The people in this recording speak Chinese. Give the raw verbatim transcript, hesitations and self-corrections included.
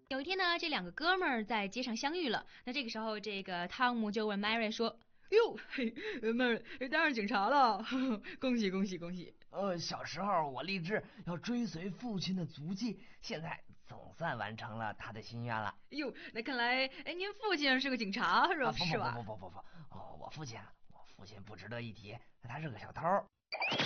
有一天呢，这两个哥们儿在街上相遇了。那这个时候，这个汤姆就问 Mary 说：“哟，嘿，Mary 当上警察了，呵呵，恭喜恭喜恭喜！” 呃，小时候我立志要追随父亲的足迹，现在总算完成了他的心愿了。 哟，那看来，哎，您父亲是个警察是吧？ 啊，不不不是吧？ 不不不不，哦，我父亲，我父亲不值得一提，他是个小偷。